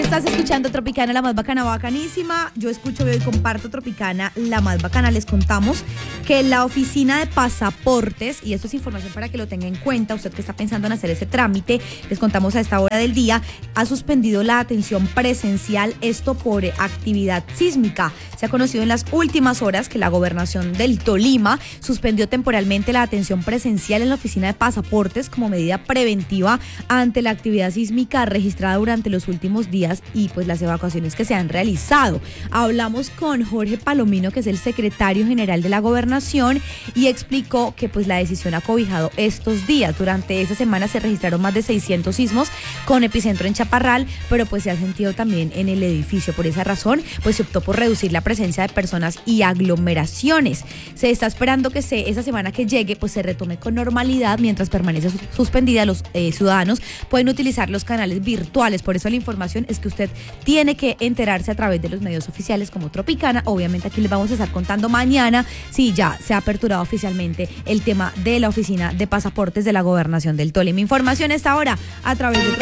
Estás escuchando Tropicana, la más bacana, bacanísima. Yo escucho, veo y comparto Tropicana, la más bacana. Les contamos que la oficina de pasaportes, y esto es información para que lo tenga en cuenta, usted que está pensando en hacer ese trámite, les contamos a esta hora del día, ha suspendido la atención presencial, esto por actividad sísmica. Se ha conocido en las últimas horas que la gobernación del Tolima suspendió temporalmente la atención presencial en la oficina de pasaportes como medida preventiva ante la actividad sísmica registrada durante los últimos días y pues las evacuaciones que se han realizado. Hablamos con Jorge Palomino, que es el secretario general de la gobernación, y explicó que pues la decisión ha cobijado estos días. Durante esta semana se registraron más de 600 sismos con epicentro en Chaparral, pero pues se ha sentido también en el edificio. Por esa razón, pues se optó por reducir la presencia de personas y aglomeraciones. Se está esperando que esa semana que llegue pues se retome con normalidad. Mientras permanece suspendida, los ciudadanos pueden utilizar los canales virtuales. Por eso la información es que usted tiene que enterarse a través de los medios oficiales como Tropicana. Obviamente aquí les vamos a estar contando mañana si ya se ha aperturado oficialmente el tema de la oficina de pasaportes de la gobernación del Tolima. Información a esta hora a través de